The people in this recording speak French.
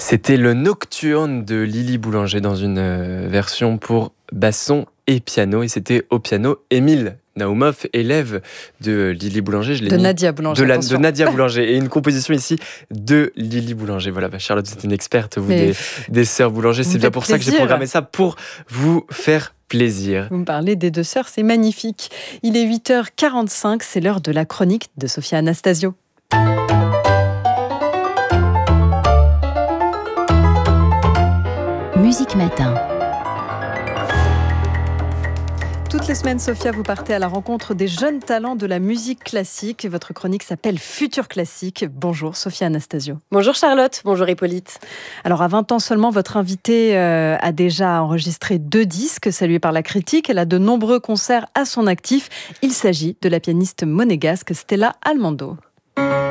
C'était le Nocturne de Lily Boulanger dans une version pour basson et piano. Et c'était au piano Émile Naoumoff, élève de Lily Boulanger. De Nadia Boulanger. De Nadia Boulanger. Et une composition ici de Lily Boulanger. Voilà, Charlotte, c'est une experte, vous, des sœurs Boulanger. C'est bien pour ça que j'ai programmé ça, pour vous faire plaisir. Vous me parlez des deux sœurs, c'est magnifique. Il est 8h45, c'est l'heure de la chronique de Sophia Anastasio. Musique Matin. Toutes les semaines, Sophia, vous partez à la rencontre des jeunes talents de la musique classique. Votre chronique s'appelle Futur Classique. Bonjour, Sophia Anastasio. Bonjour Charlotte, bonjour Hippolyte. Alors, à 20 ans seulement, votre invitée a déjà enregistré 2 disques salués par la critique. Elle a de nombreux concerts à son actif. Il s'agit de la pianiste monégasque Stella Almando.